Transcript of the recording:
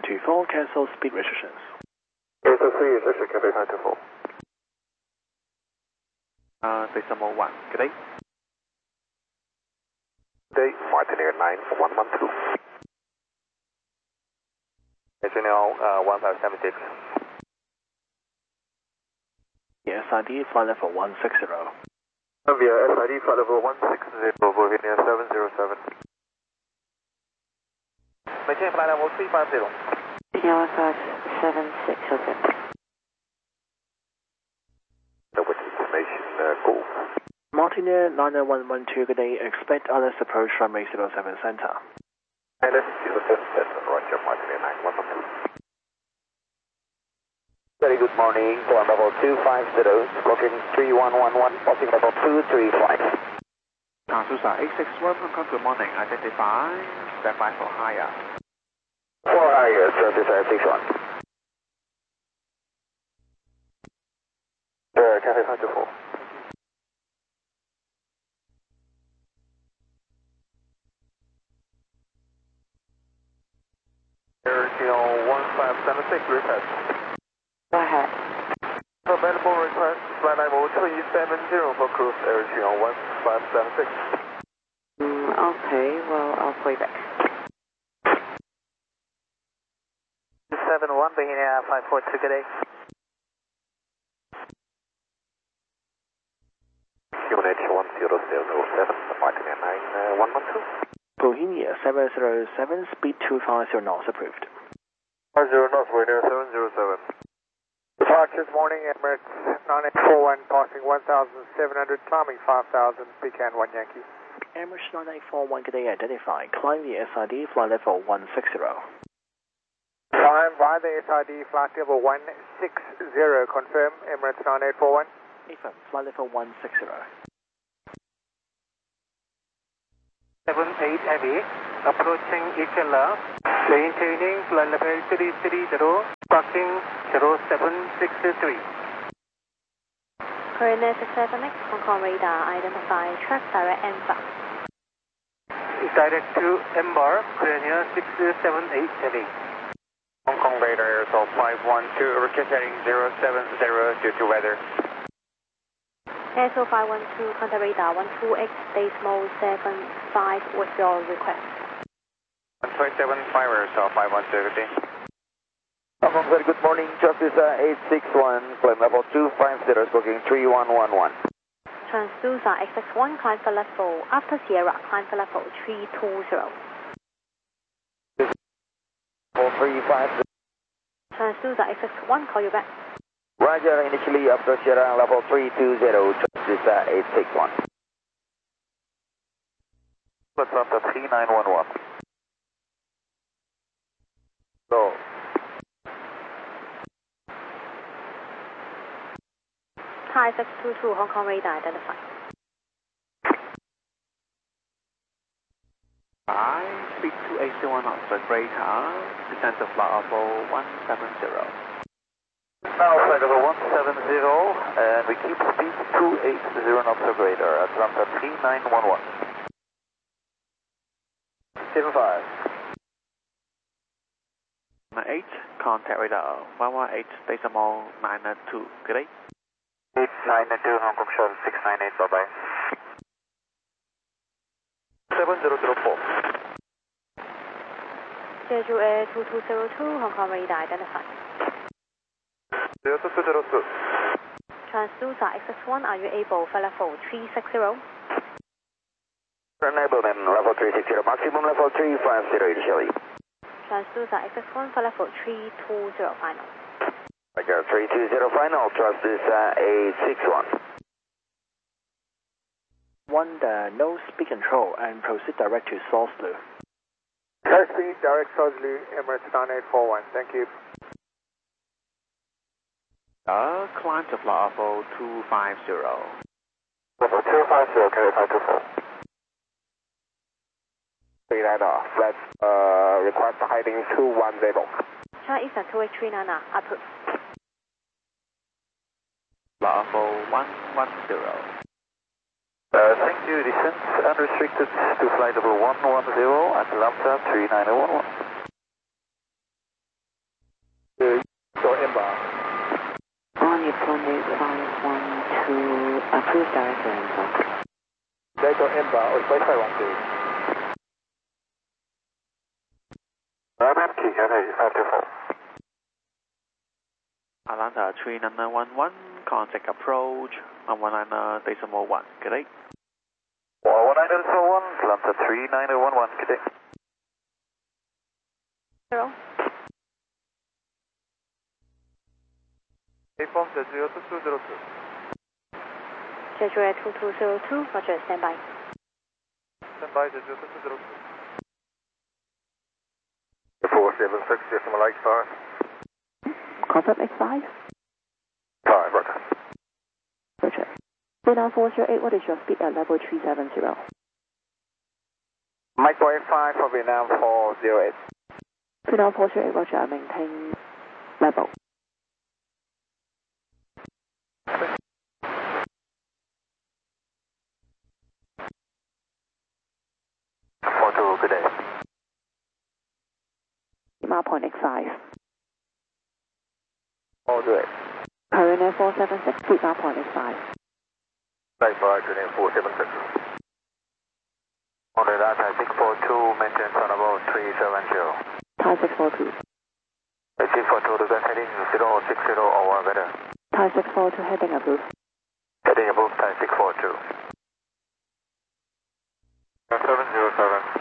124, cancel speed restrictions. Cancel speed restriction, Cathay 524. Decimal 1, good day. Day, Martin Air 9112. National 1576. The SID flight level 160. Via SID flight level 160, Bohemia 707. Maintain flight level 350. Yellow 576, okay. With information, go. Martinair 99112, good day. Expect others approach runway 07 center. Alice 07 center, Roger, Martinair 9112. Very good morning, climb level 250, squawking 3111, passing level 235. Susa 861, Hong Kong, good morning. Identify, stand by for higher. For higher, service 61. Cathay 524. Air Chino 1576, request. Go ahead. Available request, flight level 370 for cruise, Air Chino 1576. Okay, well, I'll call you back. 71, Bohemia 542, good day. Unit 1007, Martinair 9112. Bohemia 707, speed 250 knots approved. 50 knots, Bohemia 707. Departures morning, Emirates 9841, passing 1700, climbing 5000, Pecan 1 Yankee. Emirates 9841, good day. Identify, climb the SID flight level 160. Climb by the SID flight level 160, confirm, Emirates 9841. Affirm, flight level 160. 78 Abbey, approaching Ikela, maintaining flight level 330, parking 0763. Korean 67X, Hong Kong radar, identify track direct embark. Direct to embark, Korean 678 Abbey. Hong Kong radar, Aerosol 512, request heading 070 due to weather. ASO 512, contact radar 12X, decimal 75, what's your request? 1.75, Aerosol 512, good day. Hong Kong, very good morning, Justice 861, climb level 250, smoking 3111. Transducer XX1, climb for level, after Sierra, climb for level 320. 435. Transducer XX1, call you back. Roger, initially after Sierra level 320, Transducer 861. Atlanta 3911. Go. Thai 622, Hong Kong radar, identify. Speed 281 knots, the great car, descent to flight level 170. Now flight level 170, and we keep speed 280 knots or greater, Atlanta 3911. 75. 8, contact radar 118 decimal 92, good day. 892, Hong Kong shuttle 698, bye bye. 7004. Jeju Air 2202, Hong Kong radar, identify. 0202. Transducer XX1, are you able for level 360? Enablement level 360, maximum level 350 initially. Transducer XX1 for level 320 final. Roger, 320 final, Transducer 861. One, no speed control and proceed direct to Salzloo. High speed, direct Salzloo, Emirates 9841, thank you. Climb to flight level 250. Level 250, carry 524. Flight off, flight request heading 210. China Eastern 2H39, approved. Flight level 110. Thank you, descent unrestricted to flight level 110, Atlanta 3911. inbound. On United 512, approved direct inbound. Delta inbound, request 512. I'm empty, okay, 524. Atlanta 3911, contact approach, 119.1, good day. 119.1, Atlanta 3911, good day. 0. Inform Z0202. Jeju 2202, Roger, standby. Standby Z0202. 476, decimal Lake 5. Confirm X5. 5, Roger. Roger. 498, what is your speed at level 370? Mike Boy 5 for Vietnam 408. 498, Roger, maintain level. 42, good day. Point X5. All good. Pioneer 476, speed point X5. Lake 5, Pioneer 476. On the data 642, maintain on about 370. Thai 642. 642 to the heading 060 or better. Thai 642, heading approved. Heading above Thai 642. 707.